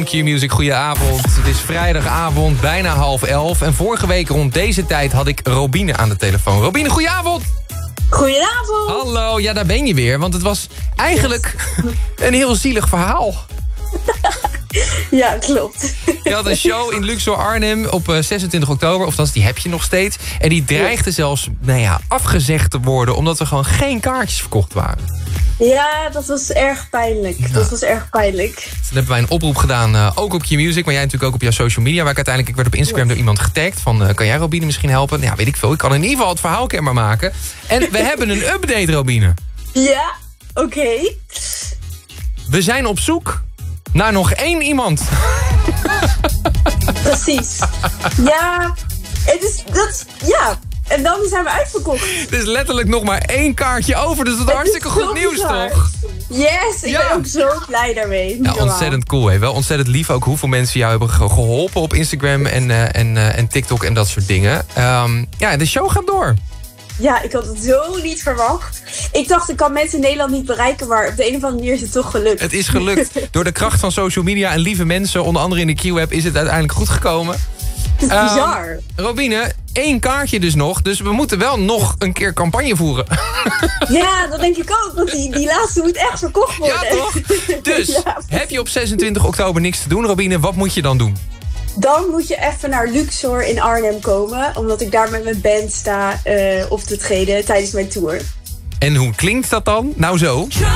Q-Music, goedenavond. Het is vrijdagavond, bijna 10:30. En vorige week rond deze tijd had ik Robine aan de telefoon. Robine, goedenavond. Goedenavond. Hallo, ja, daar ben je weer. Want het was eigenlijk een heel zielig verhaal. Ja, klopt. Je had een show in Luxor Arnhem op 26 oktober. Of die heb je nog steeds. En die dreigde zelfs afgezegd te worden, omdat er gewoon geen kaartjes verkocht waren. Ja, dat was erg pijnlijk. Ja. Dat was erg pijnlijk. Dus dan hebben wij een oproep gedaan, ook op Q-Music. Maar jij natuurlijk ook op jouw social media. Waar ik werd op Instagram door iemand getagd. Van, kan jij Robine misschien helpen? Ja, weet ik veel. Ik kan in ieder geval het verhaal kenbaar maken. En we hebben een update, Robine. Ja, oké. We zijn op zoek naar nog 1 iemand. Precies. Ja, ja. En dan zijn we uitverkocht. Er is letterlijk nog maar 1 kaartje over. Dus dat is hartstikke goed nieuws, bizar. toch? Yes, ik ben ook zo blij daarmee. Ja, ontzettend cool. Hè? Wel ontzettend lief ook hoeveel mensen jou hebben geholpen op Instagram en TikTok en dat soort dingen. Ja, de show gaat door. Ja, ik had het zo niet verwacht. Ik dacht, ik kan mensen in Nederland niet bereiken, maar op de een of andere manier is het toch gelukt. Het is gelukt. Door de kracht van social media en lieve mensen, onder andere in de Q-app, is het uiteindelijk goed gekomen. Het is bizar. Robine, 1 kaartje dus nog. Dus we moeten wel nog een keer campagne voeren. Ja, dat denk ik ook. Want die laatste moet echt verkocht worden. Ja, toch? Dus, Ja. heb je op 26 oktober niks te doen, Robine? Wat moet je dan doen? Dan moet je even naar Luxor in Arnhem komen. Omdat ik daar met mijn band sta op te treden tijdens mijn tour. En hoe klinkt dat dan? Nou zo.